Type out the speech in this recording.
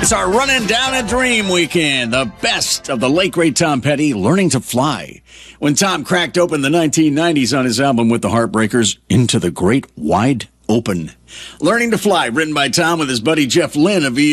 It's our Running Down a Dream weekend, the best of the late great Tom Petty learning to fly. When Tom cracked open the 1990s on his album with the Heartbreakers, Into the Great Wide Open. Learning to Fly, written by Tom with his buddy Jeff Lynne of